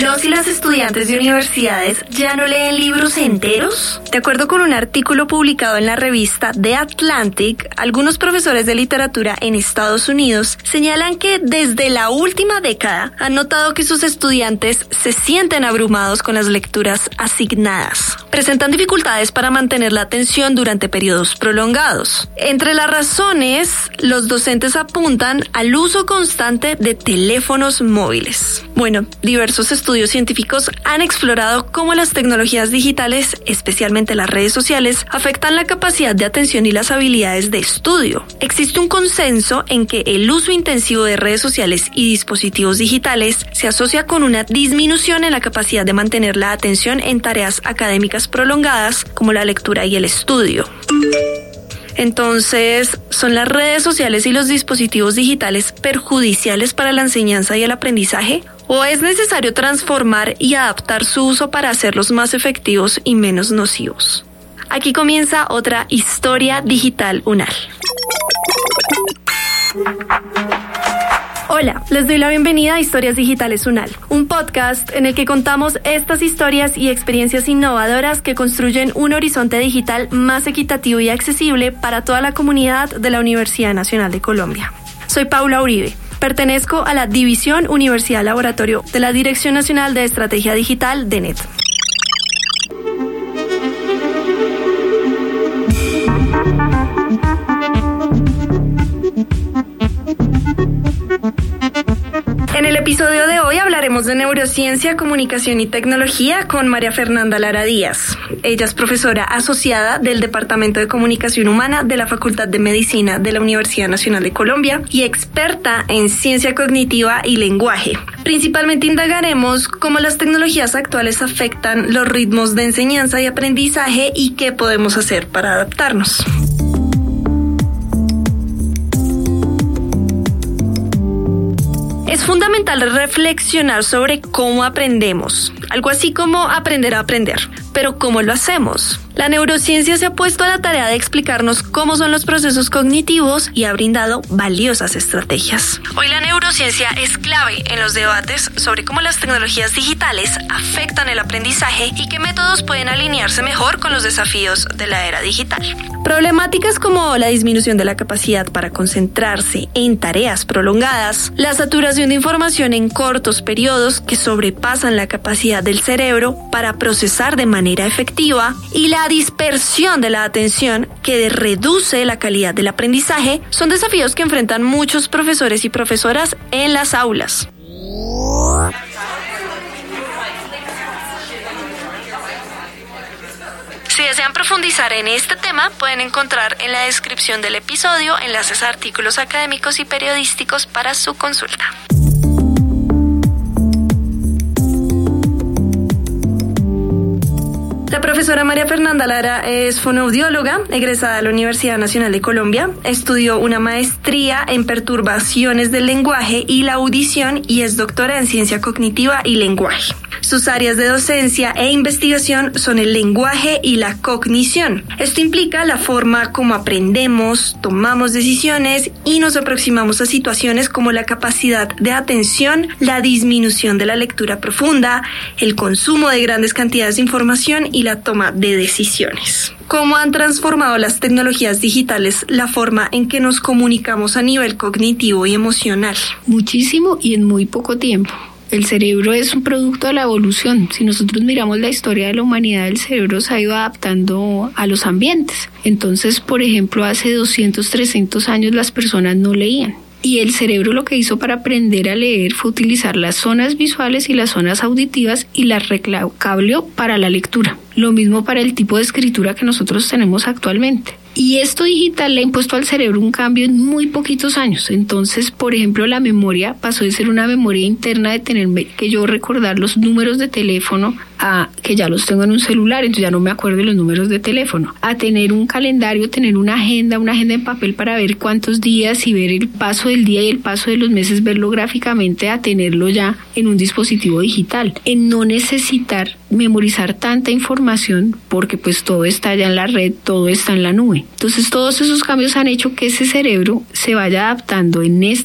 ¿Los y las estudiantes de universidades ya no leen libros enteros? De acuerdo con un artículo publicado en la revista The Atlantic, algunos profesores de literatura en Estados Unidos señalan que desde la última década han notado que sus estudiantes se sienten abrumados con las lecturas asignadas. Presentan dificultades para mantener la atención durante periodos prolongados. Entre las razones, los docentes apuntan al uso constante de teléfonos móviles. Bueno, diversos estudios científicos han explorado cómo las tecnologías digitales, especialmente las redes sociales, afectan la capacidad de atención y las habilidades de estudio. Existe un consenso en que el uso intensivo de redes sociales y dispositivos digitales se asocia con una disminución en la capacidad de mantener la atención en tareas académicas prolongadas como la lectura y el estudio. Entonces, ¿son las redes sociales y los dispositivos digitales perjudiciales para la enseñanza y el aprendizaje? ¿O es necesario transformar y adaptar su uso para hacerlos más efectivos y menos nocivos? Aquí comienza otra historia digital UNAL. Hola, les doy la bienvenida a Historias Digitales UNAL, un podcast en el que contamos estas historias y experiencias innovadoras que construyen un horizonte digital más equitativo y accesible para toda la comunidad de la Universidad Nacional de Colombia. Soy Paula Uribe. Pertenezco a la División Universidad Laboratorio de la Dirección Nacional de Estrategia Digital, DENET. En el episodio de hoy hablaremos de neurociencia, comunicación y tecnología con María Fernanda Lara Díaz. Ella es profesora asociada del Departamento de Comunicación Humana de la Facultad de Medicina de la Universidad Nacional de Colombia y experta en ciencia cognitiva y lenguaje. Principalmente indagaremos cómo las tecnologías actuales afectan los ritmos de enseñanza y aprendizaje y qué podemos hacer para adaptarnos. Es fundamental reflexionar sobre cómo aprendemos, algo así como aprender a aprender. Pero ¿cómo lo hacemos? La neurociencia se ha puesto a la tarea de explicarnos cómo son los procesos cognitivos y ha brindado valiosas estrategias. Hoy la neurociencia es clave en los debates sobre cómo las tecnologías digitales afectan el aprendizaje y qué métodos pueden alinearse mejor con los desafíos de la era digital. Problemáticas como la disminución de la capacidad para concentrarse en tareas prolongadas, la saturación de información en cortos periodos que sobrepasan la capacidad del cerebro para procesar de manera efectiva y la dispersión de la atención que reduce la calidad del aprendizaje son desafíos que enfrentan muchos profesores y profesoras en las aulas. Si desean profundizar en este tema, pueden encontrar en la descripción del episodio enlaces a artículos académicos y periodísticos para su consulta. La profesora María Fernanda Lara es fonoaudióloga, egresada de la Universidad Nacional de Colombia. Estudió una maestría en perturbaciones del lenguaje y la audición y es doctora en ciencia cognitiva y lenguaje. Sus áreas de docencia e investigación son el lenguaje y la cognición. Esto implica la forma como aprendemos, tomamos decisiones y nos aproximamos a situaciones como la capacidad de atención, la disminución de la lectura profunda, el consumo de grandes cantidades de información y la toma de decisiones. ¿Cómo han transformado las tecnologías digitales la forma en que nos comunicamos a nivel cognitivo y emocional? Muchísimo y en muy poco tiempo. El cerebro es un producto de la evolución. Si nosotros miramos la historia de la humanidad, el cerebro se ha ido adaptando a los ambientes. Entonces, por ejemplo, hace 200, 300 años las personas no leían. Y el cerebro lo que hizo para aprender a leer fue utilizar las zonas visuales y las zonas auditivas y las recableó para la lectura. Lo mismo para el tipo de escritura que nosotros tenemos actualmente. Y esto digital le ha impuesto al cerebro un cambio en muy poquitos años. Entonces, por ejemplo, la memoria pasó de ser una memoria interna de tener que yo recordar los números de teléfono a que ya los tengo en un celular, entonces ya no me acuerdo de los números de teléfono, a tener un calendario, tener una agenda en papel para ver cuántos días y ver el paso del día y el paso de los meses, verlo gráficamente, a tenerlo ya en un dispositivo digital, en no necesitar memorizar tanta información porque pues todo está ya en la red, todo está en la nube. Entonces todos esos cambios han hecho que ese cerebro se vaya adaptando en este